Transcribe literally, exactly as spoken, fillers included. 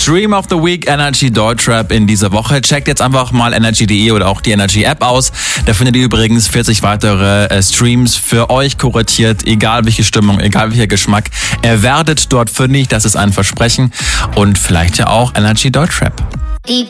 Stream of the Week, Energy Deutschrap in dieser Woche. Checkt jetzt einfach mal energy punkt de oder auch die Energy App aus. Da findet ihr übrigens vierzig weitere äh, Streams für euch kuratiert, egal welche Stimmung, egal welcher Geschmack. Ihr werdet dort fündig, das ist ein Versprechen. Und vielleicht ja auch Energy Deutschrap. Die